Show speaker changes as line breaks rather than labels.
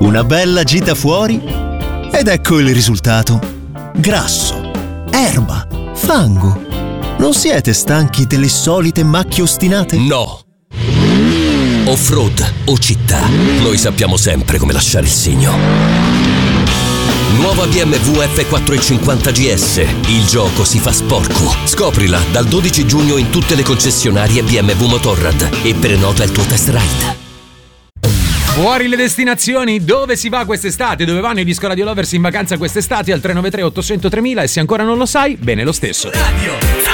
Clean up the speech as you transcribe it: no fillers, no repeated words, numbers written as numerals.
una bella gita fuori ed ecco il risultato. Grasso, erba, fango. Non siete stanchi delle solite macchie ostinate?
No! Off-road o città, noi sappiamo sempre come lasciare il segno. Nuova BMW F450 GS. Il gioco si fa sporco. Scoprila dal 12 giugno in tutte le concessionarie BMW Motorrad e prenota il tuo test ride.
Fuori le destinazioni, dove si va quest'estate? Dove vanno i Disco Radio Lovers in vacanza quest'estate? Al 393 800 3000 e se ancora non lo sai, bene lo stesso.
Radio